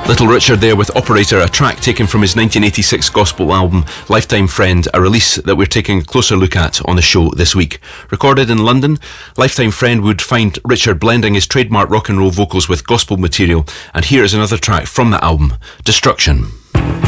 Little Richard there with Operator, a track taken from his 1986 gospel album Lifetime Friend, a release that we're taking a closer look at on the show this week. Recorded in London, Lifetime Friend would find Richard blending his trademark rock and roll vocals with gospel material, and here is another track from the album, Destruction.